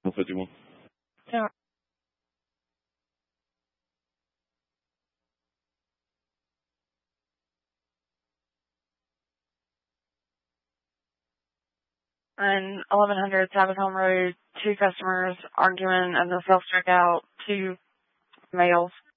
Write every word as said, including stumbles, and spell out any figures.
fifty-one. Yeah. And eleven hundred Sabbath Home Road, two customers arguing at the self-checkout, two males.